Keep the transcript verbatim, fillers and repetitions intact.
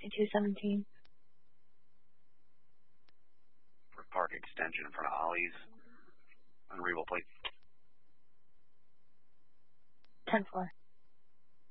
fifty-two seventeen. For park extension in front of Ollie's. Unreadable plate. ten four.